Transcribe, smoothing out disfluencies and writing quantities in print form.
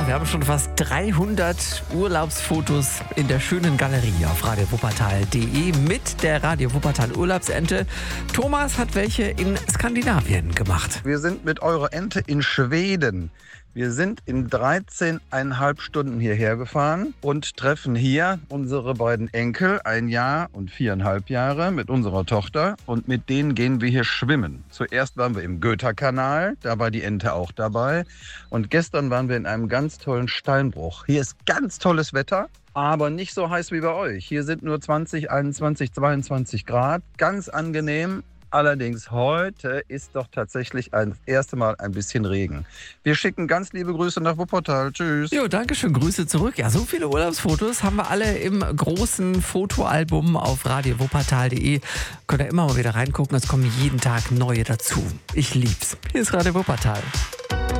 wir haben schon fast 300 Urlaubsfotos in der schönen Galerie auf radiowuppertal.de mit der Radio Wuppertal Urlaubsente. Thomas hat welche in Skandinavien gemacht. Wir sind mit eurer Ente in Schweden. Wir sind in 13,5 Stunden hierher gefahren und treffen hier unsere beiden Enkel, 1 Jahr und 4,5 Jahre, mit unserer Tochter. Und mit denen gehen wir hier schwimmen. Zuerst waren wir im Göta-Kanal, da war die Ente auch dabei. Und gestern waren wir in einem ganz tollen Steinbruch. Hier ist ganz tolles Wetter, aber nicht so heiß wie bei euch. Hier sind nur 20, 21, 22 Grad, ganz angenehm. Allerdings heute ist doch tatsächlich das erste Mal ein bisschen Regen. Wir schicken ganz liebe Grüße nach Wuppertal. Tschüss. Jo, danke schön. Grüße zurück. Ja, so viele Urlaubsfotos haben wir alle im großen Fotoalbum auf radiowuppertal.de. Könnt ihr immer mal wieder reingucken. Es kommen jeden Tag neue dazu. Ich lieb's. Hier ist Radio Wuppertal.